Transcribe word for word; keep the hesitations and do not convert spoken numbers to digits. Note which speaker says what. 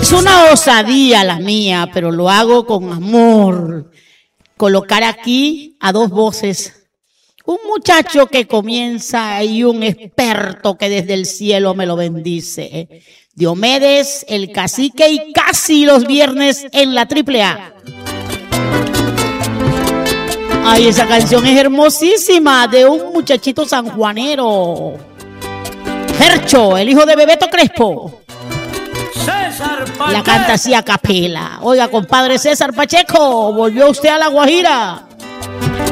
Speaker 1: Es una osadía la mía, pero lo hago con amor. Colocar aquí a dos voces. Un muchacho que comienza y un experto que desde el cielo me lo bendice. Diomedes, el cacique y casi los viernes en la triple A. Ay, esa canción es hermosísima, de un muchachito sanjuanero. Fercho, el hijo de Bebeto Crespo.
Speaker 2: César Pacheco.
Speaker 1: La canta así a capela. Oiga, compadre César Pacheco, ¿volvió usted a La Guajira?